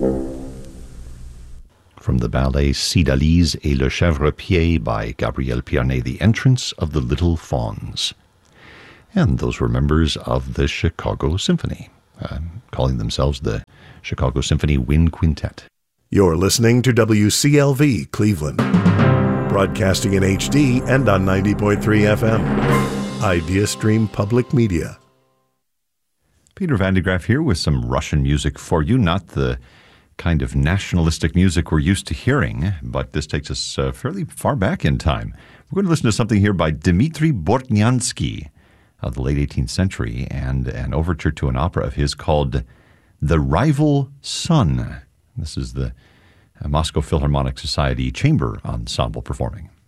From the ballet Cydalise et le Chèvrepied by Gabriel Pierné, the entrance of the Little Fauns. And those were members of the Chicago Symphony, calling themselves the Chicago Symphony Wind Quintet. You're listening to WCLV Cleveland, broadcasting in HD and on 90.3 FM. Idea Stream Public Media. Peter Van de Graaff here with some Russian music for you, not the kind of nationalistic music we're used to hearing, but this takes us fairly far back in time. We're going to listen to something here by Dmitri Bortnyansky of the late 18th century and an overture to an opera of his called The Rival Sun. This is the Moscow Philharmonic Society Chamber Ensemble performing.